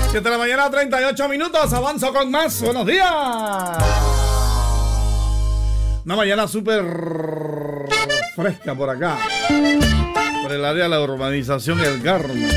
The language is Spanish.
7 de la mañana, 38 minutos. Avanzo con más. Buenos días. Una mañana súper fresca por acá. Por el área de la urbanización El Carmen.